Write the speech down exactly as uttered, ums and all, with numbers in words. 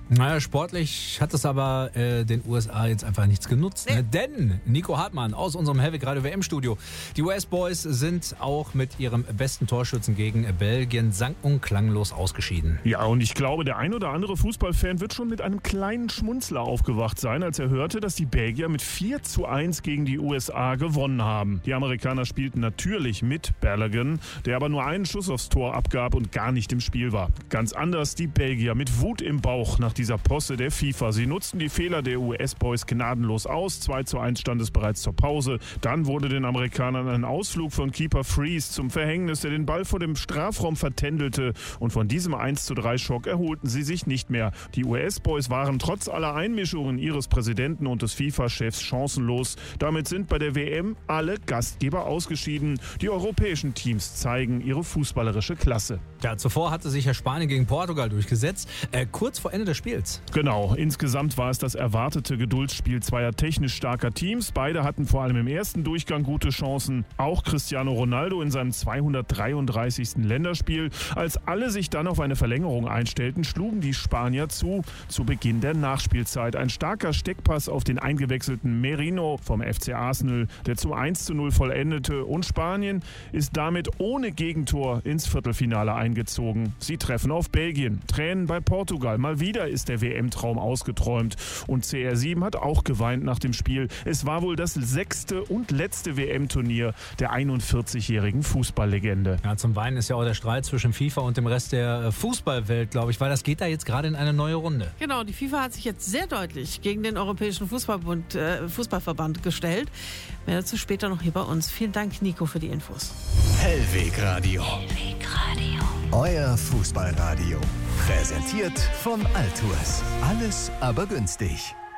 Naja, sportlich hat es aber äh, den U S A jetzt einfach nichts genutzt. Nee. Ne? Denn Nico Hartmann aus unserem Helwig Radio W M-Studio. Die U S-Boys sind auch mit ihrem besten Torschützen gegen Belgien sang- und klanglos ausgeschieden. Ja, und ich glaube, der ein oder andere Fußballfan wird schon mit einem kleinen Schmunzler aufgewacht sein, als er hörte, dass die Belgier mit vier zu eins gegen die U S A gewonnen haben. Die Amerikaner spielten natürlich mit Balogun, der aber nur einen Schuss aufs Tor abgab und gar nicht im Spiel war. Ganz anders die Belgier mit Wut im Bauch nach dieser Posse der FIFA. Sie nutzten die Fehler der U S-Boys gnadenlos aus. zwei zu eins stand es bereits zur Pause. Dann wurde den Amerikanern ein Ausflug von Keeper Freeze zum Verhängnis, der den Ball vor dem Strafraum vertändelte. Und von diesem eins zu drei Schock erholten sie sich nicht mehr. Die U S-Boys waren trotz aller Einmischungen ihres Präsidenten und des FIFA-Chefs chancenlos. Damit sind bei der W M alle Gastgeber ausgeschieden. Die europäischen Teams zeigen ihre fußballerische Klasse. Ja, zuvor hatte sich ja Spanien gegen Portugal durchgesetzt. Äh, kurz vor Ende des Spiels. Genau, insgesamt war es das erwartete Geduldsspiel zweier technisch starker Teams. Beide hatten vor allem im ersten Durchgang gute Chancen. Auch Cristiano Ronaldo in seinem zweihundertdreiunddreißigsten Länderspiel. Als alle sich dann auf eine Verlängerung einstellten, schlugen die Spanier zu. Zu Beginn der Nachspielzeit ein starker Steckpass auf den eingewechselten Merino vom F C Arsenal, der zum eins zu null vollendete. Und Spanien ist damit ohne Gegentor ins Viertelfinale eingezogen. Sie treffen auf Belgien. Tränen bei Portugal. Mal wieder ist der W M-Traum ausgeträumt. Und C R sieben hat auch geweint nach dem Spiel. Es war wohl das sechste und letzte W M-Turnier der einundvierzigjährigen Fußballlegende. Ja, zum Weinen ist ja auch der Streit zwischen FIFA und dem Rest der Fußballwelt, glaube ich, weil das geht da jetzt gerade in eine neue Runde. Genau, die FIFA hat sich jetzt sehr deutlich gegen den Europäischen Fußballbund, äh, Fußballverband gestellt. Mehr dazu später noch hier bei uns. Vielen Dank, Nico, für die Infos. Helwig Radio. Helwig Radio. Euer Fußballradio. Präsentiert von Altours. Alles aber günstig.